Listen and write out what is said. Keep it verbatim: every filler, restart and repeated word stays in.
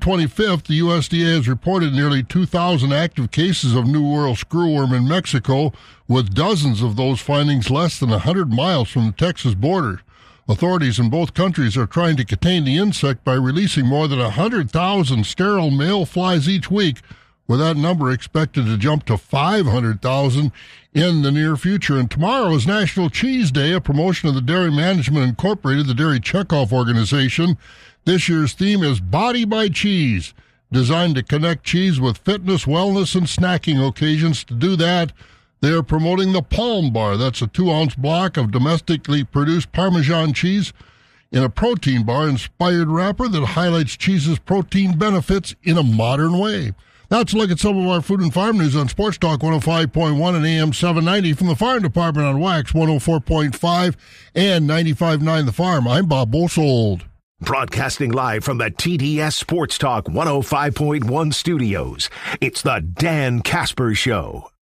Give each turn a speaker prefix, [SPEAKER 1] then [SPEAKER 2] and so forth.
[SPEAKER 1] twenty-fifth, the U S D A has reported nearly two thousand active cases of New World screwworm in Mexico, with dozens of those findings less than one hundred miles from the Texas border. Authorities in both countries are trying to contain the insect by releasing more than one hundred thousand sterile male flies each week, with that number expected to jump to five hundred thousand in the near future. And tomorrow is National Cheese Day, a promotion of the Dairy Management Incorporated, the Dairy Checkoff organization. This year's theme is Body by Cheese, designed to connect cheese with fitness, wellness, and snacking occasions. To do that, they are promoting the Palm Bar. That's a two-ounce block of domestically produced Parmesan cheese in a protein bar-inspired wrapper that highlights cheese's protein benefits in a modern way. That's a look at some of our food and farm news on Sports Talk one oh five point one and A M seven ninety from the Farm Department on Wax one oh four point five and ninety-five point nine The Farm. I'm Bob Bosold.
[SPEAKER 2] Broadcasting live from the T D S Sports Talk one oh five point one studios, it's the Dan Casper Show.